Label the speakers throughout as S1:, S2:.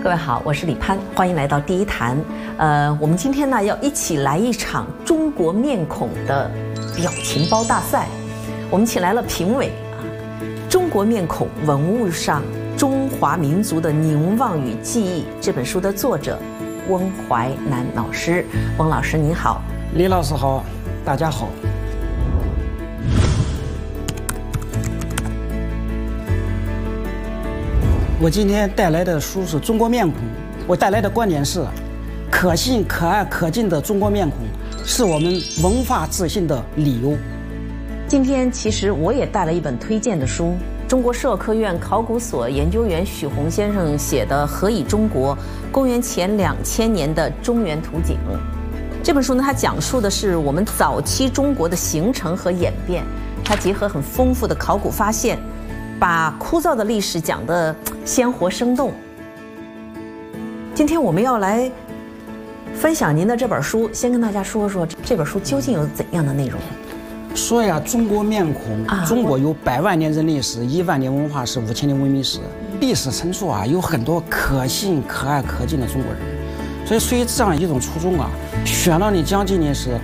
S1: 各位好，我是李攀，欢迎来到第一谈。我们今天呢要一起来一场中国面孔的表情包大赛。我们请来了评委啊，《中国面孔：文物上中华民族的凝望与记忆》这本书的作者翁淮南老师。翁老师您好。
S2: 李老师好，大家好。我今天带来的书是《中国面孔》，我带来的观点是：可信、可爱、可敬的中国面孔，是我们文化自信的理由。
S1: 今天其实我也带了一本推荐的书，中国社科院考古所研究员许宏先生写的《何以中国：公元前2000年的中原图景》。这本书呢，它讲述的是我们早期中国的形成和演变，它结合很丰富的考古发现，把枯燥的历史讲得鲜活生动。今天我们要来分享您的这本书，先跟大家说说这本书究竟有怎样的内容。
S2: 说呀，中国面孔，中国有100万年人类史、1万年文化史、5000年文明史，历史深处啊，有很多可信、可爱、可敬的中国人。所以出于这样一种初衷啊，选了你将近呢是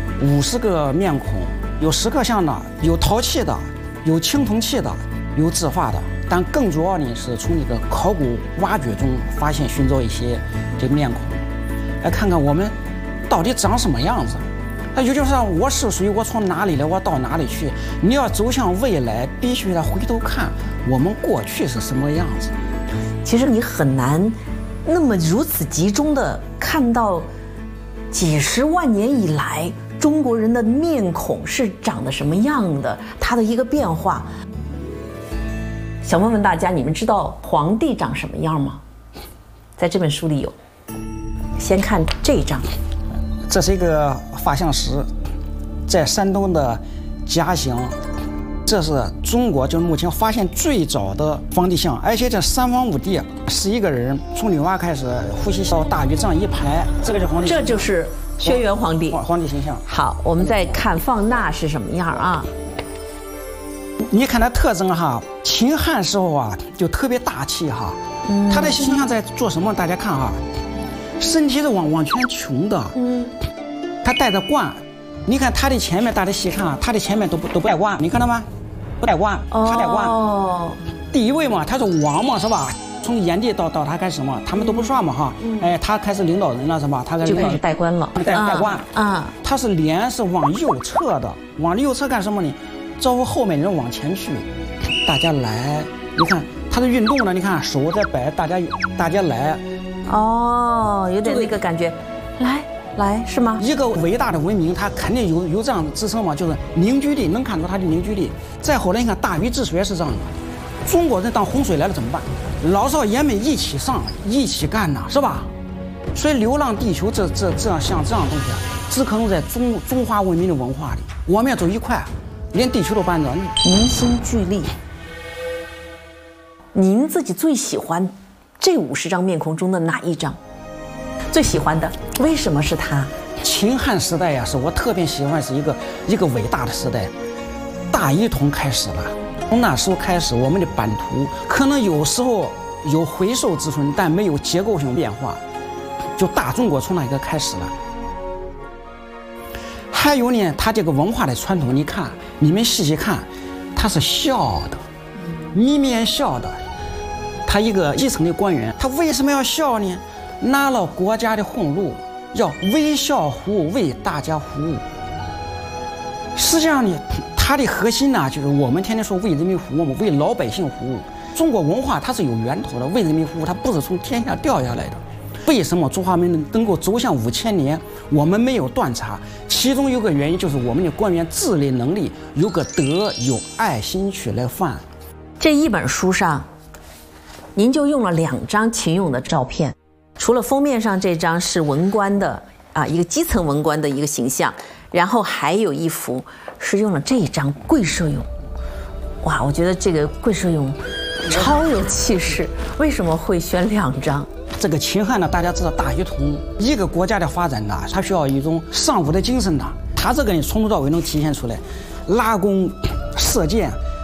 S2: 50个面孔，有10个像的，有陶器的，有青铜器的，有字画的，但更主要呢是从这个考古挖掘中发现、寻找一些这个面孔，来看看我们到底长什么样子。那也就是说，我是属于我从哪里来，我到哪里去。你要走向未来，必须得回头看我们过去是什么样子。
S1: 其实你很难那么如此集中的看到几十万年以来中国人的面孔是长得什么样的，它的一个变化。想问问大家，你们知道皇帝长什么样吗？在这本书里有。先看这一张，
S2: 这是一个发像石，在山东的嘉祥。这是中国就是目前发现最早的皇帝像，而且这三皇五帝是一个人从女娲开始呼吸到大禹这样一排，这个是皇帝，
S1: 这就是轩辕皇帝
S2: 皇帝形象。
S1: 好，我们再看放大是什么样啊？
S2: 你看它特征哈，秦汉时候啊就特别大气哈，他的形象在做什么？大家看哈，身体是往前穷的，他戴着冠，你看他的前面，大家细看啊，他的前面都不戴冠，你看到吗？不戴冠，他戴冠。哦，第一位嘛，他是王嘛，是吧？从炎帝到他开始嘛，他们都不算嘛哈，哎，他开始领导人了是吧？他
S1: 就开始戴冠了，
S2: 戴冠啊。他是脸是往右侧的，往右侧干什么呢？招呼后面人往前去，大家来，你看他的运动呢，你看手在摆，大家来，
S1: 哦，有点那个感觉，来是吗？
S2: 一个伟大的文明，它肯定有这样的支撑嘛，就是凝聚力，能看出它的凝聚力。再后来你看大禹治水是这样的，中国人当洪水来了怎么办？老少爷们一起上，一起干呐，是吧？所以《流浪地球》这样像这样的东西啊，只可能在中华文明的文化里，我们要走一块。连地球都搬着，
S1: 凝心聚力。您自己最喜欢这50张面孔中的哪一张？最喜欢的，为什么是它？
S2: 秦汉时代呀，是我特别喜欢，是一个伟大的时代。大一统开始了，从那时候开始，我们的版图可能有时候有回收之分，但没有结构性变化。就大中国从那个开始了。还有呢，他这个文化的传统，你看，你们细细看，他是笑的，眯面笑的。他一个基层的官员，他为什么要笑呢？拿了国家的俸禄，要微笑服务，为大家服务。实际上呢，它的核心呢，就是我们天天说为人民服务嘛，为老百姓服务。中国文化它是有源头的，为人民服务，它不是从天下掉下来的。为什么中华民族能够走向5000年，我们没有断差？其中有个原因就是我们的官员治理能力有个德，有爱心去来犯。
S1: 这一本书上，您就用了2张秦俑的照片，除了封面上这张是文官的一个基层文官的一个形象，然后还有一幅是用了这一张贵社俑。哇，我觉得这个贵社俑超有气势。为什么会选2张？
S2: 这个秦汉呢，大家知道大一统，一个国家的发展呢，它需要一种尚武的精神呢。它这个呢，从头到尾能体现出来，拉弓射箭，